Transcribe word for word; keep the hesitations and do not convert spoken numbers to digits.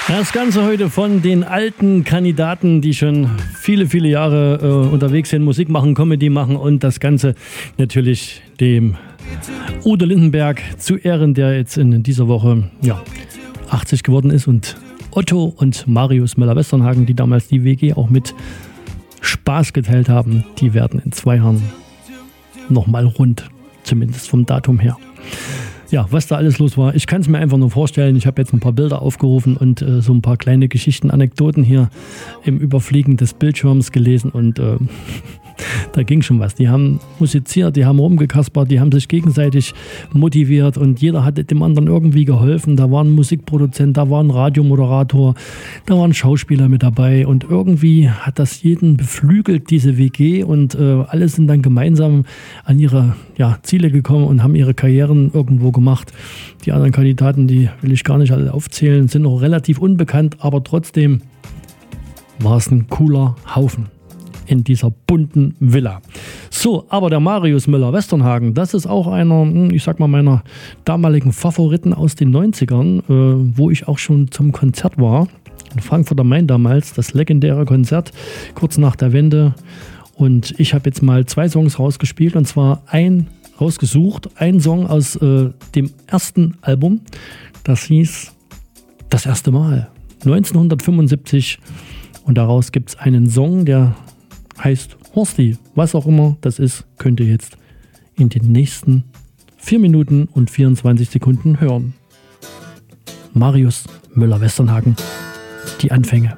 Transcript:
Das Ganze heute von den alten Kandidaten, die schon viele, viele Jahre äh, unterwegs sind, Musik machen, Comedy machen und das Ganze natürlich dem Udo Lindenberg zu Ehren, der jetzt in dieser Woche ja, achtzig geworden ist, und Otto und Marius Müller-Westernhagen, die damals die W G auch mit Spaß geteilt haben, die werden in zwei Jahren nochmal rund, zumindest vom Datum her. Ja, was da alles los war, ich kann es mir einfach nur vorstellen. Ich habe jetzt ein paar Bilder aufgerufen und äh, so ein paar kleine Geschichten, Anekdoten hier im Überfliegen des Bildschirms gelesen und äh, da ging schon was. Die haben musiziert, die haben rumgekaspert, die haben sich gegenseitig motiviert und jeder hat dem anderen irgendwie geholfen. Da war ein Musikproduzent, da war ein Radiomoderator, da waren Schauspieler mit dabei und irgendwie hat das jeden beflügelt, diese W G, und äh, alle sind dann gemeinsam an ihre ja, Ziele gekommen und haben ihre Karrieren irgendwo gemacht. Die anderen Kandidaten, die will ich gar nicht alle aufzählen, sind noch relativ unbekannt, aber trotzdem war es ein cooler Haufen in dieser bunten Villa. So, aber der Marius Müller-Westernhagen, das ist auch einer, ich sag mal, meiner damaligen Favoriten aus den neunzigern, äh, wo ich auch schon zum Konzert war. In Frankfurt am Main damals, das legendäre Konzert, kurz nach der Wende. Und ich habe jetzt mal zwei Songs rausgespielt, und zwar ein rausgesucht, ein Song aus äh, dem ersten Album. Das hieß Das erste Mal, neunzehnhundertfünfundsiebzig. Und daraus gibt es einen Song, der heißt Horsti. Was auch immer das ist, könnt ihr jetzt in den nächsten vier Minuten und vierundzwanzig Sekunden hören. Marius Müller-Westernhagen, die Anfänge.